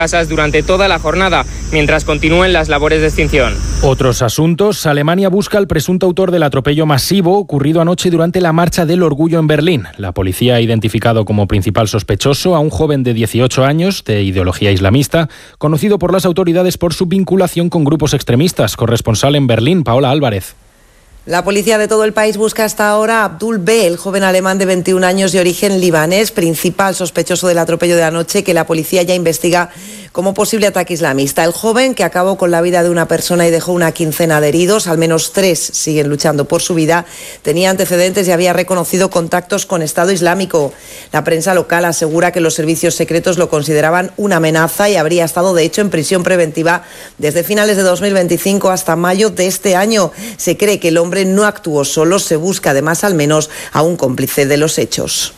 casas durante toda la jornada, mientras continúen las labores de extinción. Otros asuntos. Alemania busca al presunto autor del atropello masivo ocurrido anoche durante la Marcha del Orgullo en Berlín. La policía ha identificado como principal sospechoso a un joven de 18 años, de ideología islamista, conocido por las autoridades por su vinculación con grupos extremistas. Corresponsal en Berlín, Paola Álvarez. La policía de todo el país busca hasta ahora a Abdul B., el joven alemán de 21 años de origen libanés, principal sospechoso del atropello de anoche, que la policía ya investiga como posible ataque islamista. El joven, que acabó con la vida de una persona y dejó una quincena de heridos, al menos 3 siguen luchando por su vida, tenía antecedentes y había reconocido contactos con Estado Islámico. La prensa local asegura que los servicios secretos lo consideraban una amenaza y habría estado, de hecho, en prisión preventiva desde finales de 2025 hasta mayo de este año. Se cree que el hombre no actuó solo, se busca además al menos a un cómplice de los hechos.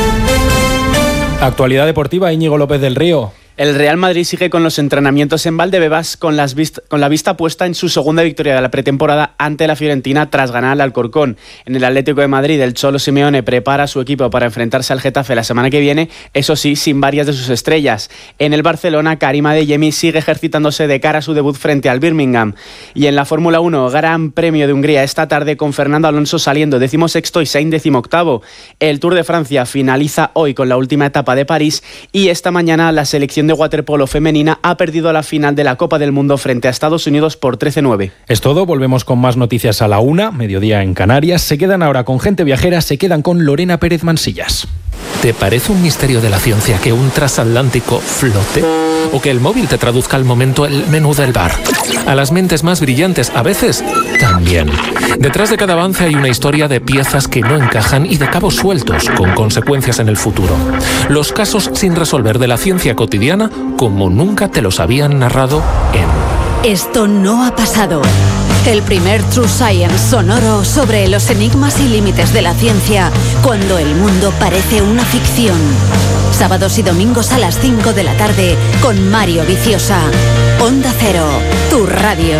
Actualidad deportiva, Íñigo López del Río. El Real Madrid sigue con los entrenamientos en Valdebebas con la vista puesta en su segunda victoria de la pretemporada ante la Fiorentina tras ganar al Alcorcón. En el Atlético de Madrid, el Cholo Simeone prepara a su equipo para enfrentarse al Getafe la semana que viene, eso sí, sin varias de sus estrellas. En el Barcelona, Karim Adeyemi sigue ejercitándose de cara a su debut frente al Birmingham. Y en la Fórmula 1, Gran Premio de Hungría esta tarde con Fernando Alonso saliendo 16º y Sainz 18º. El Tour de Francia finaliza hoy con la última etapa de París y esta mañana la selección de waterpolo femenina ha perdido la final de la Copa del Mundo frente a Estados Unidos por 13-9. Es todo, volvemos con más noticias a la 1, mediodía en Canarias. Se quedan ahora con Gente Viajera, se quedan con Lorena Pérez Mansillas. ¿Te parece un misterio de la ciencia que un transatlántico flote? ¿O que el móvil te traduzca al momento el menú del bar? A las mentes más brillantes, a veces, también. Detrás de cada avance hay una historia de piezas que no encajan y de cabos sueltos, con consecuencias en el futuro. Los casos sin resolver de la ciencia cotidiana, como nunca te los habían narrado en... Esto no ha pasado. El primer True Science sonoro sobre los enigmas y límites de la ciencia cuando el mundo parece una ficción. Sábados y domingos a las 5 de la tarde con Mario Viciosa. Onda Cero, tu radio.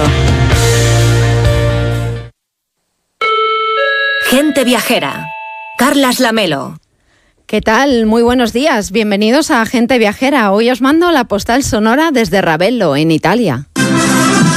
Gente Viajera. Carlas Lamelo. ¿Qué tal? Muy buenos días. Bienvenidos a Gente Viajera. Hoy os mando la postal sonora desde Ravello, en Italia.